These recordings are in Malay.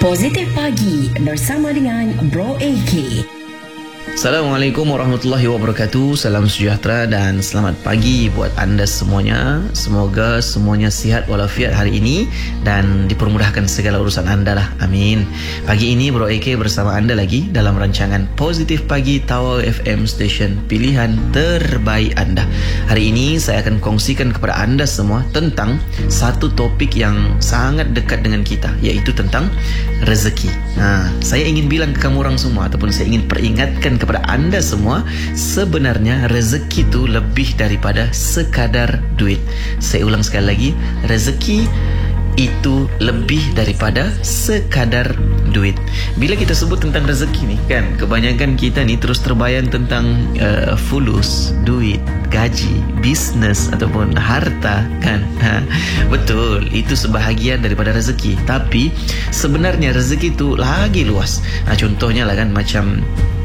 Positif Pagi bersama dengan Bro AK. Assalamualaikum warahmatullahi wabarakatuh. Salam sejahtera dan selamat pagi buat anda semuanya. Semoga semuanya sihat walafiat hari ini dan dipermudahkan segala urusan anda lah. Amin. Pagi ini Bro AK bersama anda lagi dalam rancangan Positif Pagi Tawau FM Station pilihan terbaik anda. Hari ini saya akan kongsikan kepada anda semua tentang satu topik yang sangat dekat dengan kita, iaitu tentang rezeki. Saya ingin bilang ke kamu orang semua, ataupun saya ingin peringatkan kepada anda semua, sebenarnya rezeki itu lebih daripada sekadar duit. Saya ulang sekali lagi, rezeki itu lebih daripada sekadar duit. Bila kita sebut tentang rezeki ni kan, kebanyakan kita ni terus terbayang tentang fulus, duit, gaji, bisnes ataupun harta kan. Betul, itu sebahagian daripada rezeki. Tapi sebenarnya rezeki itu lagi luas. Contohnya lah kan, macam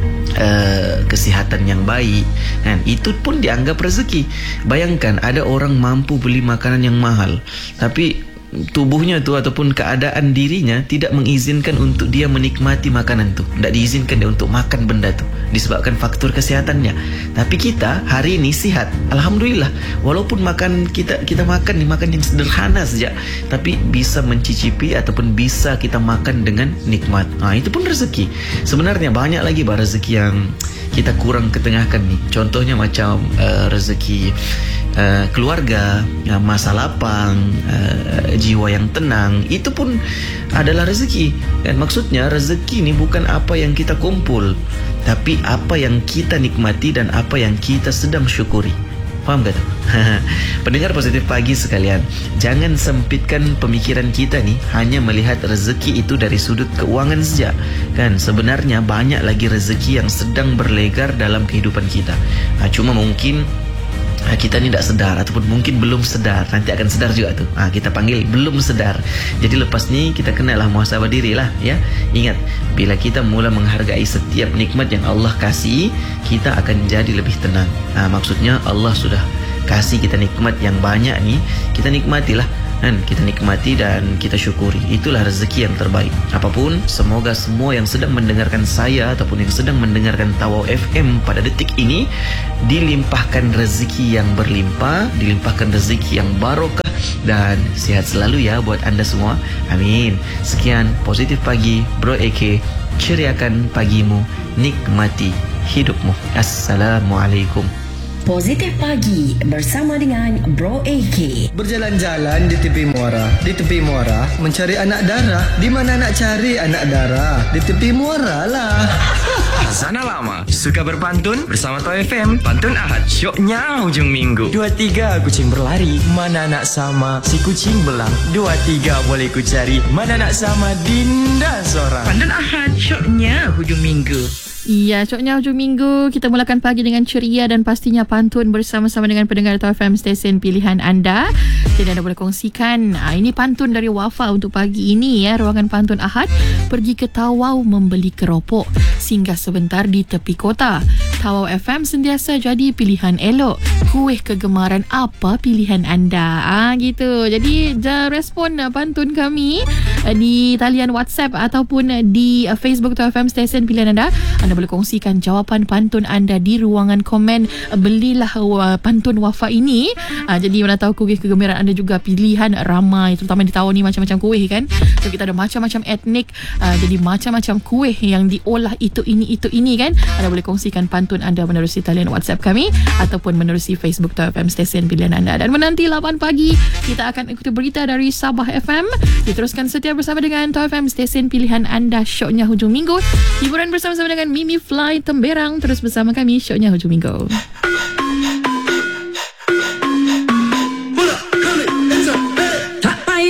kesihatan yang baik kan, itu pun dianggap rezeki. Bayangkan ada orang mampu beli makanan yang mahal, tapi tubuhnya tu ataupun keadaan dirinya tidak mengizinkan untuk dia menikmati makanan tu, tidak diizinkan dia untuk makan benda tu disebabkan faktor kesehatannya. Tapi kita hari ini sihat, alhamdulillah. Walaupun makan kita makan yang sederhana saja, tapi bisa mencicipi ataupun bisa kita makan dengan nikmat. Itu pun rezeki. Sebenarnya banyak lagi rezeki yang kita kurang ketengahkan nih. Contohnya macam rezeki keluarga, masa lapang, jiwa yang tenang, itu pun adalah rezeki. Dan maksudnya rezeki ni bukan apa yang kita kumpul, tapi apa yang kita nikmati dan apa yang kita sedang syukuri. Faham tak? Pendengar Positif Pagi sekalian, jangan sempitkan pemikiran kita ni hanya melihat rezeki itu dari sudut keuangan saja kan. Sebenarnya banyak lagi rezeki yang sedang berlegar dalam kehidupan kita. Cuma mungkin kita ni tak sedar, ataupun mungkin belum sedar. Nanti akan sedar juga tu. Kita panggil belum sedar. Jadi lepas ni kita kenalah muhasabah diri lah ya. Ingat, bila kita mula menghargai setiap nikmat yang Allah kasih, kita akan jadi lebih tenang. Maksudnya Allah sudah kasih kita nikmat yang banyak ni, kita nikmatilah kan, kita nikmati dan kita syukuri. Itulah rezeki yang terbaik. Apapun, semoga semua yang sedang mendengarkan saya ataupun yang sedang mendengarkan Tawau FM pada detik ini dilimpahkan rezeki yang berlimpah, dilimpahkan rezeki yang barokah, dan sihat selalu ya buat anda semua. Amin. Sekian Positif Pagi Bro AK, ceriakan pagimu, nikmati hidupmu. Assalamualaikum. Positif Pagi bersama dengan Bro AK. Berjalan-jalan di tepi muara, mencari anak darah. Di mana nak cari anak darah? Di tepi muara lah. Sana lama suka berpantun bersama Tawau FM. Pantun Ahad, syoknya hujung minggu. 2-3 kucing berlari, mana nak sama si kucing belang. 2-3 boleh ku cari, mana nak sama Dinda seorang. Pantun Ahad, syoknya hujung minggu. Ya, syoknya hujung minggu. Kita mulakan pagi dengan ceria dan pastinya pantun bersama-sama dengan pendengar Tawau FM stesen pilihan anda. Jadi anda boleh kongsikan. Ini pantun dari Wafa untuk pagi ini ya. Ruangan pantun Ahad. Pergi ke Tawau membeli keropok, singgah sebentar di tepi kota. Tawau FM sentiasa jadi pilihan elok. Kuih kegemaran apa pilihan anda? Gitu. Jadi respon pantun kami di talian WhatsApp ataupun di Facebook Tawau FM stesen pilihan anda. Anda boleh kongsikan jawapan pantun anda di ruangan komen. Belilah pantun Wafa ini. Jadi mana tahu kuih kegembiraan anda juga pilihan ramai, terutama di Tawau ni macam-macam kuih kan. So kita ada macam-macam etnik, jadi macam-macam kuih yang diolah itu ini kan. Anda boleh kongsikan pantun anda menerusi talian WhatsApp kami ataupun menerusi Facebook Tawau FM stesen pilihan anda. Dan menanti 8 pagi kita akan ikuti berita dari Sabah FM. Diteruskan setia bersama dengan Tawau FM stesen pilihan anda. Syoknya hujung minggu, hiburan bersama-sama dengan Mimi Fly Temberang. Terus bersama kami, syoknya hujung minggu.